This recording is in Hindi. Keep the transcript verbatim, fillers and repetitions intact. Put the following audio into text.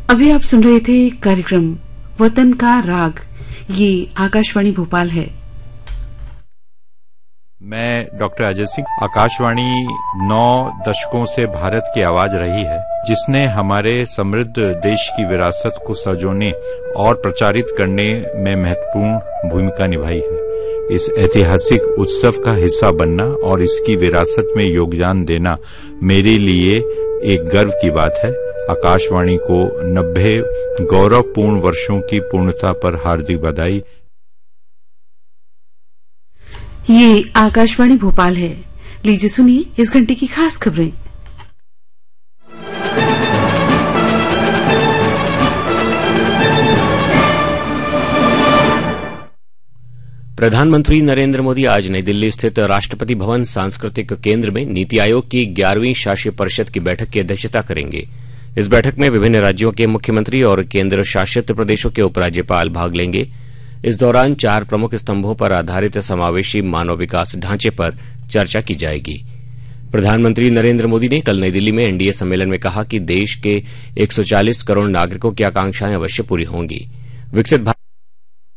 अभी आप सुन रहे थे कार्यक्रम वतन का राग। ये आकाशवाणी भोपाल है। मैं डॉक्टर अजय सिंह। आकाशवाणी नौ दशकों से भारत की आवाज रही है, जिसने हमारे समृद्ध देश की विरासत को संजोने और प्रचारित करने में महत्वपूर्ण भूमिका निभाई है। इस ऐतिहासिक उत्सव का हिस्सा बनना और इसकी विरासत में योगदान देना मेरे लिए एक गर्व की बात है। आकाशवाणी को नब्बे गौरवपूर्ण वर्षों की पूर्णता पर हार्दिक बधाई। ये आकाशवाणी भोपाल है। लीजिए सुनिए इस घंटे की खास खबरें। प्रधानमंत्री नरेंद्र मोदी आज नई दिल्ली स्थित राष्ट्रपति भवन सांस्कृतिक केंद्र में नीति आयोग की ग्यारहवीं शासी परिषद की बैठक की अध्यक्षता करेंगे। इस बैठक में विभिन्न राज्यों के मुख्यमंत्री और केंद्र शासित प्रदेशों के उपराज्यपाल भाग लेंगे। इस दौरान चार प्रमुख स्तंभों पर आधारित समावेशी मानव विकास ढांचे पर चर्चा की जाएगी। प्रधानमंत्री नरेंद्र मोदी ने कल नई दिल्ली में एनडीए सम्मेलन में कहा कि देश के एक सौ चालीस करोड़ नागरिकों की आकांक्षाएं अवश्य पूरी होंगी। विकसित